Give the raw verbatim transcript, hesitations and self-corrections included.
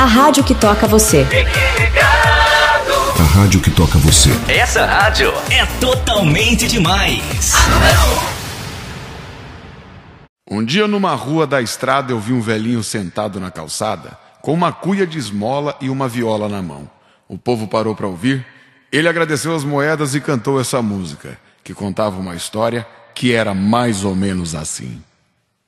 A rádio que toca você. A rádio que toca você. Essa rádio é totalmente demais. Um dia numa rua da estrada eu vi um velhinho sentado na calçada com uma cuia de esmola e uma viola na mão. O povo parou para ouvir. Ele agradeceu as moedas e cantou essa música, que contava uma história que era mais ou menos assim.